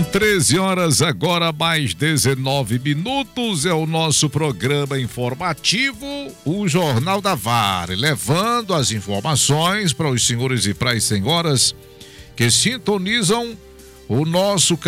13 horas agora, mais 19 minutos, é o nosso programa informativo, o Jornal da Vale, levando as informações para os senhores e para as senhoras que sintonizam o nosso